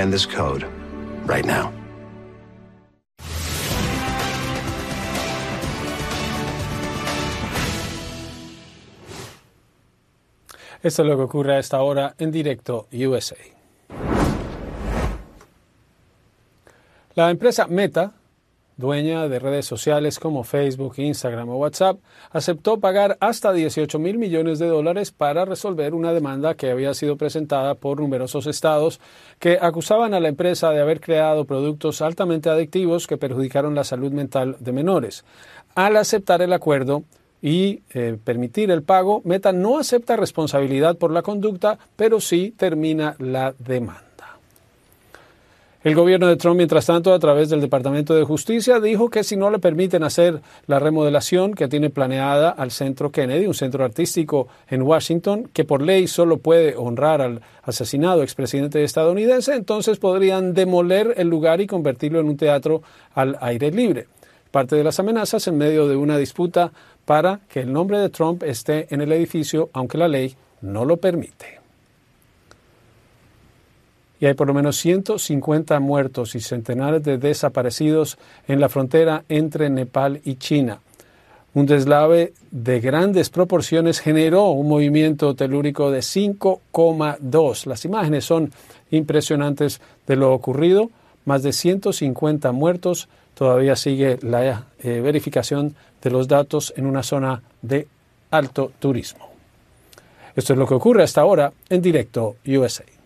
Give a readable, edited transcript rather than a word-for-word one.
scan this code right now. Esto es lo que ocurre a esta hora en Directo USA. La empresa Meta, dueña de redes sociales como Facebook, Instagram o WhatsApp, aceptó pagar hasta $18 mil millones para resolver una demanda que había sido presentada por numerosos estados que acusaban a la empresa de haber creado productos altamente adictivos que perjudicaron la salud mental de menores. Al aceptar el acuerdo y permitir el pago, Meta no acepta responsabilidad por la conducta, pero sí termina la demanda. El gobierno de Trump, mientras tanto, a través del Departamento de Justicia, dijo que si no le permiten hacer la remodelación que tiene planeada al Centro Kennedy, un centro artístico en Washington, que por ley solo puede honrar al asesinado expresidente estadounidense, entonces podrían demoler el lugar y convertirlo en un teatro al aire libre. Parte de las amenazas en medio de una disputa para que el nombre de Trump esté en el edificio, aunque la ley no lo permite. Y hay por lo menos 150 muertos y centenares de desaparecidos en la frontera entre Nepal y China. Un deslave de grandes proporciones generó un movimiento telúrico de 5,2. Las imágenes son impresionantes de lo ocurrido. Más de 150 muertos. Todavía sigue la verificación de los datos en una zona de alto turismo. Esto es lo que ocurre hasta ahora en Directo USA.